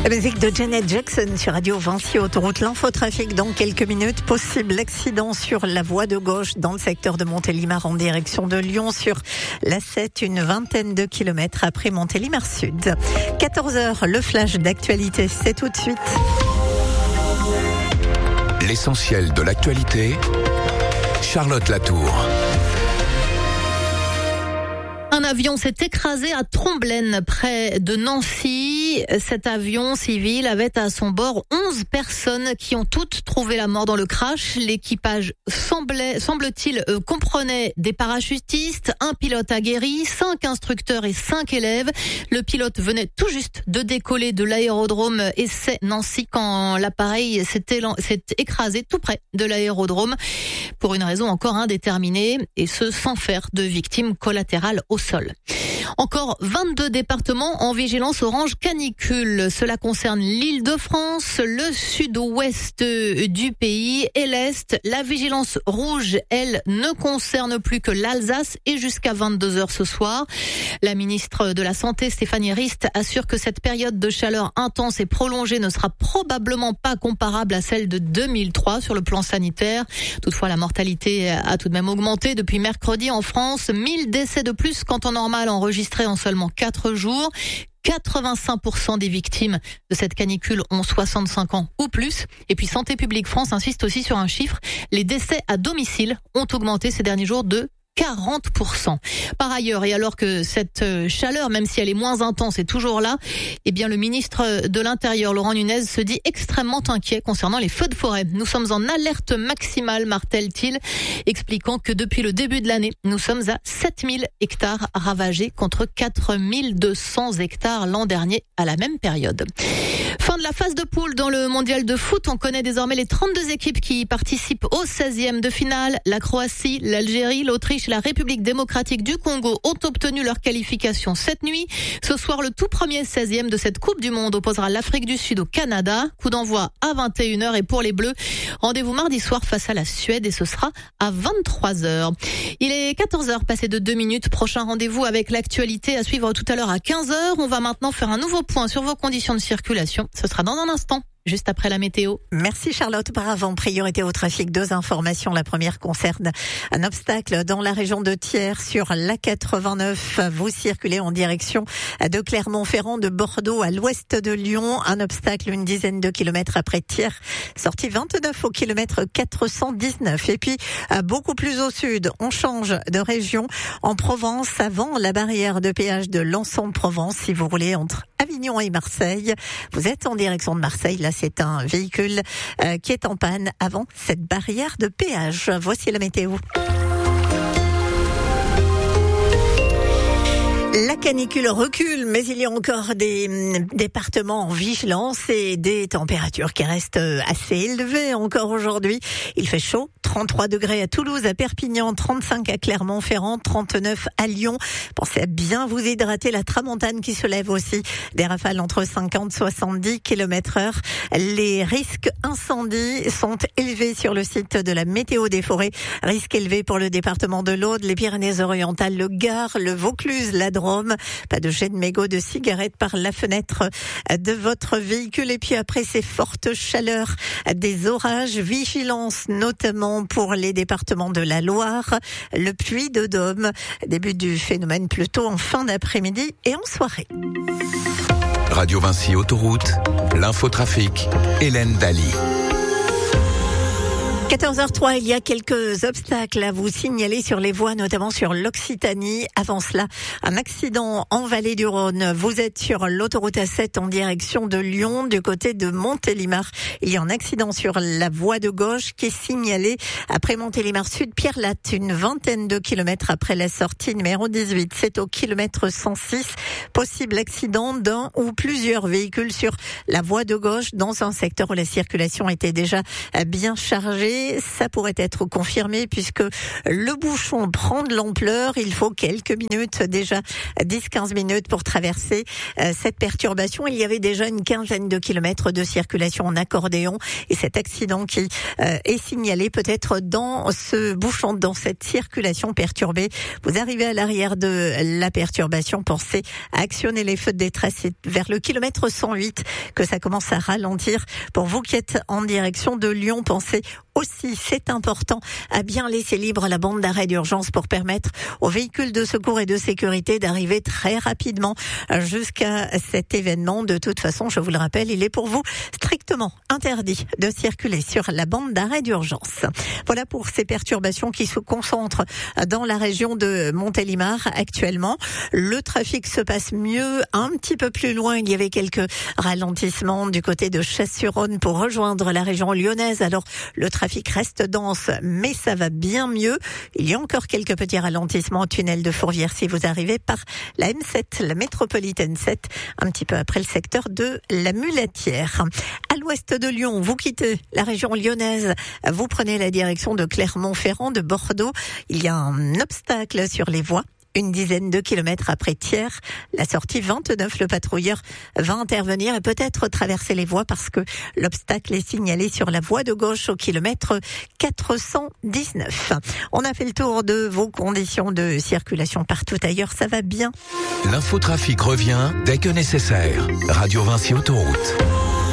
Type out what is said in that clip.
La musique de Janet Jackson sur Radio Vinci Autoroute. L'infotrafic dans quelques minutes. Possible accident sur la voie de gauche dans le secteur de Montélimar en direction de Lyon sur la 7, une vingtaine de kilomètres après Montélimar Sud. 14h, le flash d'actualité, c'est tout de suite. L'essentiel de l'actualité, Charlotte Latour. Un avion s'est écrasé à Tromblaine, près de Nancy. Cet avion civil avait à son bord 11 personnes qui ont toutes trouvé la mort dans le crash. L'équipage semble-t-il, comprenait des parachutistes, un pilote aguerri, 5 instructeurs et 5 élèves. Le pilote venait tout juste de décoller de l'aérodrome Essay-Nancy quand l'appareil s'est écrasé tout près de l'aérodrome pour une raison encore indéterminée, et ce sans faire de victimes collatérales au sol. Encore 22 départements en vigilance orange canicule. Cela concerne l'Île-de-France, le sud-ouest du pays et l'Est. La vigilance rouge, elle, ne concerne plus que l'Alsace et jusqu'à 22h ce soir. La ministre de la Santé, Stéphanie Rist, assure que cette période de chaleur intense et prolongée ne sera probablement pas comparable à celle de 2003 sur le plan sanitaire. Toutefois, la mortalité a tout de même augmenté depuis mercredi en France. 1000 décès de plus qu'en temps normal enregistrés en seulement 4 jours. 85% des victimes de cette canicule ont 65 ans ou plus. Et puis Santé publique France insiste aussi sur un chiffre. Les décès à domicile ont augmenté ces derniers jours de 40%. Par ailleurs, et alors que cette chaleur, même si elle est moins intense, est toujours là, eh bien le ministre de l'Intérieur, Laurent Nunez, se dit extrêmement inquiet concernant les feux de forêt. Nous sommes en alerte maximale, martèle-t-il, expliquant que depuis le début de l'année, nous sommes à 7000 hectares ravagés contre 4200 hectares l'an dernier à la même période. Fin de la phase de poule dans le mondial de foot. On connaît désormais les 32 équipes qui participent au 16e de finale. La Croatie, l'Algérie, l'Autriche et la République démocratique du Congo ont obtenu leur qualification cette nuit. Ce soir, le tout premier 16e de cette Coupe du Monde opposera l'Afrique du Sud au Canada. Coup d'envoi à 21h et pour les Bleus, rendez-vous mardi soir face à la Suède et ce sera à 23h. Il est 14h passé de 2 minutes. Prochain rendez-vous avec l'actualité à suivre tout à l'heure à 15h. On va maintenant faire un nouveau point sur vos conditions de circulation. Ce sera dans un instant, juste après la météo. Merci Charlotte. Auparavant, priorité au trafic. 2 informations. La première concerne un obstacle dans la région de Thiers sur l'A89. Vous circulez en direction de Clermont-Ferrand, de Bordeaux à l'ouest de Lyon. Un obstacle, une dizaine de kilomètres après Thiers. Sortie 29 au kilomètre 419. Et puis, beaucoup plus au sud, on change de région en Provence avant la barrière de péage de Lançon-Provence. Si vous roulez entre Avignon et Marseille, vous êtes en direction de Marseille. Là, c'est un véhicule qui est en panne avant cette barrière de péage. Voici la météo. La canicule recule, mais il y a encore des départements en vigilance et des températures qui restent assez élevées encore aujourd'hui. Il fait chaud, 33 degrés à Toulouse, à Perpignan, 35 à Clermont-Ferrand, 39 à Lyon. Pensez à bien vous hydrater, la tramontane qui se lève aussi. Des rafales entre 50 et 70 km/h. Les risques incendies sont élevés sur le site de la météo des forêts. Risque élevé pour le département de l'Aude, les Pyrénées-Orientales, le Gard, le Vaucluse, la Drôme. Pas de jet de mégots de cigarettes par la fenêtre de votre véhicule. Et puis après ces fortes chaleurs, des orages, vigilance notamment pour les départements de la Loire, le Puy-de-Dôme. Début du phénomène plutôt en fin d'après-midi et en soirée. Radio Vinci Autoroute, l'infotrafic, Hélène Daly. 14h03, il y a quelques obstacles à vous signaler sur les voies, notamment sur l'Occitanie. Avant cela, un accident en vallée du Rhône. Vous êtes sur l'autoroute A7 en direction de Lyon, du côté de Montélimar. Il y a un accident sur la voie de gauche qui est signalé après Montélimar Sud, Pierre-Latte, une vingtaine de kilomètres après la sortie numéro 18. C'est au kilomètre 106. Possible accident d'un ou plusieurs véhicules sur la voie de gauche dans un secteur où la circulation était déjà bien chargée. et ça pourrait être confirmé puisque le bouchon prend de l'ampleur. Il faut quelques minutes, déjà 10-15 minutes pour traverser cette perturbation. Il y avait déjà une quinzaine de kilomètres de circulation en accordéon et cet accident qui est signalé peut-être dans ce bouchon, dans cette circulation perturbée. Vous arrivez à l'arrière de la perturbation, pensez à actionner les feux de détresse. C'est vers le kilomètre 108 que ça commence à ralentir. Pour vous qui êtes en direction de Lyon, pensez aussi, c'est important, à bien laisser libre la bande d'arrêt d'urgence pour permettre aux véhicules de secours et de sécurité d'arriver très rapidement jusqu'à cet événement. De toute façon, je vous le rappelle, il est pour vous strictement interdit de circuler sur la bande d'arrêt d'urgence. Voilà pour ces perturbations qui se concentrent dans la région de Montélimar actuellement. Le trafic se passe mieux un petit peu plus loin. Il y avait quelques ralentissements du côté de Chasse-sur-Rhône pour rejoindre la région lyonnaise. Alors, le trafic reste dense, mais ça va bien mieux. Il y a encore quelques petits ralentissements au tunnel de Fourvière si vous arrivez par la M7, la métropolitaine 7, un petit peu après le secteur de la Mulatière. À l'ouest de Lyon, vous quittez la région lyonnaise, vous prenez la direction de Clermont-Ferrand, de Bordeaux. Il y a un obstacle sur les voies. Une dizaine de kilomètres après Thiers, la sortie 29, le patrouilleur va intervenir et peut-être traverser les voies parce que l'obstacle est signalé sur la voie de gauche au kilomètre 419. On a fait le tour de vos conditions de circulation partout ailleurs, ça va bien. L'infotrafic revient dès que nécessaire. Radio Vinci Autoroute.